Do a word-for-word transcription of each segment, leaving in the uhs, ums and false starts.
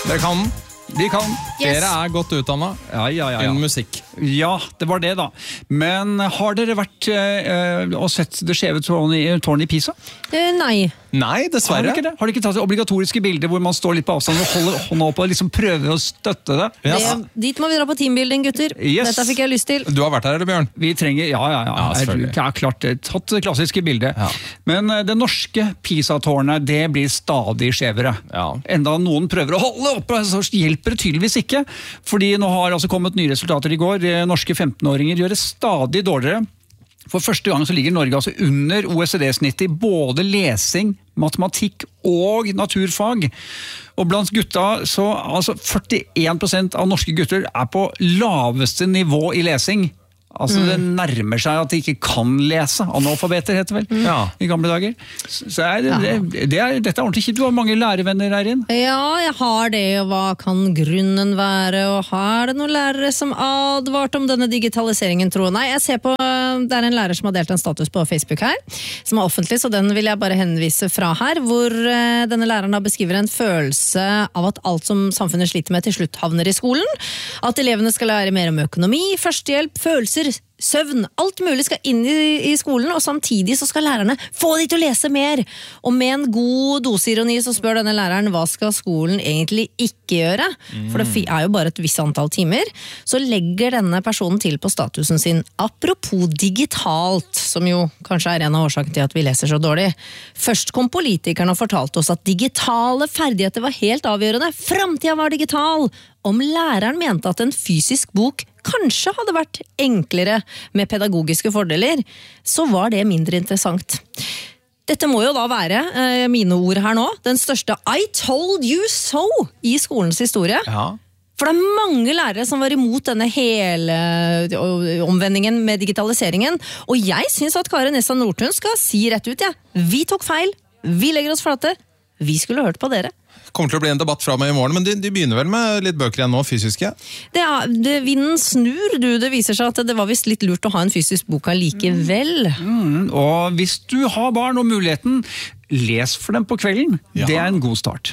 Dere kan den. Vi kan. Yes. Dere er godt utdannet ja, ja, ja, ja. innen musikk. Ja, det var det da. Men har dere vært eh, og sett det skjeve tårnet i, i Pisa? Eh, nei. Nei, dessverre. Har dere ikke det? Har dere ikke tatt det obligatoriske bildet hvor man står litt på avstand og holder hånda opp og liksom prøver å støtte det? det dit må vi dra på teambuilding, gutter. Yes. Dette fikk jeg lyst til. Du har vært her, eller Bjørn? Vi trenger, ja, ja, ja. ja er, er klart, tatt det klassiske bildet. Ja. Men det norske Pisa-tårnet, det blir stadig skjevere. Ja. Enda noen prøver å holde oppe, så hjelper det tydeligvis ikke. Fordi nå har altså kommet nye resultater i går. Norske femtenåringer gjør det stadig dårligere. For første gang så ligger Norge altså under O E C D-snittet i både lesing, matematikk og naturfag. Og blant gutta så altså førtien prosent av norske gutter er på laveste nivå i lesing. Altså mm. Det nærmer seg at de ikke kan lese. Analfabeter heter vel mm. ja. I gamle dager. Så er det, ja. det, det er, dette er ordentlig kjipt. Du har mange lærevenner her inn. Ja, jeg har det, og hva kan grunnen være? Og har det noen lærere som advart om denne digitaliseringen, tro? Nei, jeg ser på, det er en lærer som har delt en status på Facebook her, som er offentlig, så den vil jeg bare henvise fra her, hvor denne læreren da beskriver en følelse av at alt som samfunnet sliter med til slutt havner i skolen. At elevene skal lære mer om økonomi, førstehjelp, følelser, søvn, alt mulig skal inn i, i skolen, og samtidig så skal lærerne få de til å lese mer. Og med en god dose ironi så spør denne læreren, hva skal skolen egentlig ikke gjøre? Mm. For det er jo bare et visst antall timer. Så legger denne personen til på statusen sin, apropos digitalt, som jo kanskje er en av årsakene til at vi leser så dårlig. Først kom politikerne og fortalte oss at digitale ferdigheter var helt avgjørende. Fremtiden var digital! Om læreren mente at en fysisk bok kanskje hadde vært enklere med pedagogiske fordeler, så var det mindre interessant. Dette må jo da være, eh, mine ord her nå, den største I told you so i skolens historie. Ja. For det er mange lærere som var imot denne hele omvendingen med digitaliseringen, og jeg synes at Kari Nessa Nordtun skal si rett ut, ja. Vi tok feil, vi legger oss flate, vi skulle hørt på dere. Kommer til å bli en debatt fra meg i morgen, men de, de begynner vel med litt bøker igjen nå, fysiske? Det er, det, vinden snur, du. Det viser seg at det var vist litt lurt å ha en fysisk bok likevel. Mm, og hvis du har barn og muligheten, les for dem på kvelden. Ja. Det er en god start.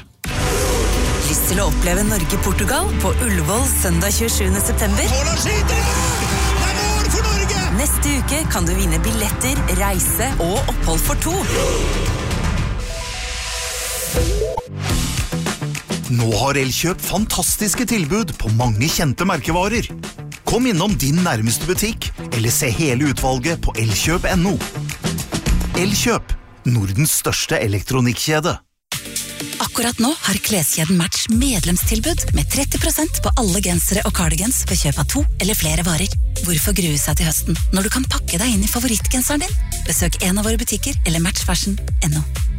Lyst til å oppleve Norge-Portugal på Ullevål søndag tjuesjuende september? Neste uke kan du vinne billetter, reise og opphold for to. Nå har Elkjøp fantastiske tilbud på mange kjente merkevarer. Kom innom din nærmeste butikk, eller se hele utvalget på elkjøp punktum no. Elkjøp, Nordens største elektronikkjede. Akkurat nå har kleskjeden Match medlemstilbud med tretti prosent på alle gensere og cardigans ved kjøp av to eller flere varer. Hvorfor grue seg til høsten når du kan pakke deg inn i favorittgenseren din? Besøk en av våre butikker eller match fashion punktum no.